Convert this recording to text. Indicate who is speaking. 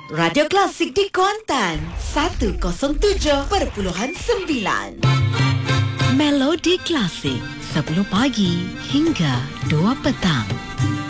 Speaker 1: Radio Klasik di Kuantan 107.9. Melodi Klasik 10 pagi hingga 2 petang.